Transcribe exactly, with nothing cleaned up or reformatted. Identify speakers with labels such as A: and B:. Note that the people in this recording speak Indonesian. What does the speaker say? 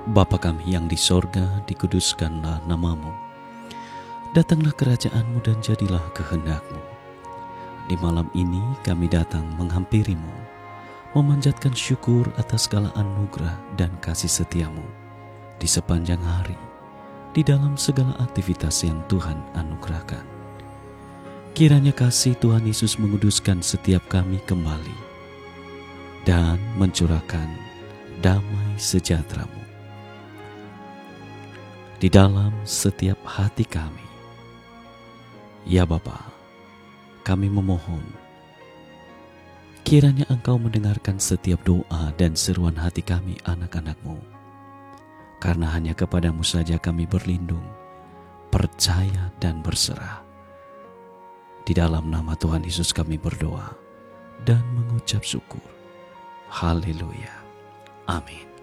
A: Bapa kami yang di sorga, dikuduskanlah namamu. Datanglah kerajaanmu dan jadilah kehendak-Mu. Di malam ini kami datang menghampirimu, memanjatkan syukur atas segala anugerah dan kasih setia-Mu di sepanjang hari, di dalam segala aktivitas yang Tuhan anugerahkan. Kiranya kasih Tuhan Yesus menguduskan setiap kami kembali dan mencurahkan damai sejahtera-Mu di dalam setiap hati kami. Ya Bapa, kami memohon, kiranya Engkau mendengarkan setiap doa dan seruan hati kami anak-anak-Mu. Karena hanya kepadamu saja kami berlindung, percaya dan berserah. Di dalam nama Tuhan Yesus kami berdoa dan mengucap syukur. Haleluya. Amin.